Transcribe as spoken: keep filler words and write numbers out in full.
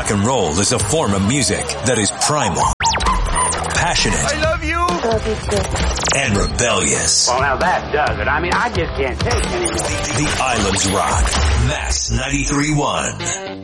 rock and roll is a form of music that is primal, passionate, I love you, and rebellious. Well, now that does it. I mean, I just can't take it anymore. The Islands Rock. Mass ninety-three point one.